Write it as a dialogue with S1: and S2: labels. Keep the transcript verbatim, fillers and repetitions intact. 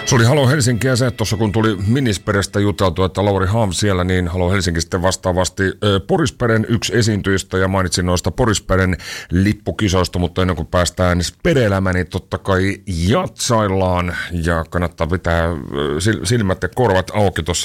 S1: Se oli Halo Helsinki ja se, tuossa kun tuli Minisperestä juteltu, että Lauri Haam siellä, niin Halo Helsinki sitten vastaavasti Porisperen yksi esiintyjistä ja mainitsin noista Porisperen lippukisoista, mutta ennen kuin päästään Spere-elämään, niin totta kai jatsaillaan ja kannattaa pitää silmät ja korvat auki tuossa